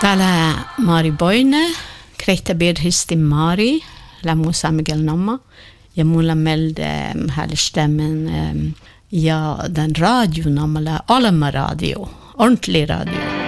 Täällä Mari Boine, Kreita Birhisti Mari, Lamusa Miguel Nomma, ja mulla melde härstämmen ja den radio namala Alma radio, ordentlig radio.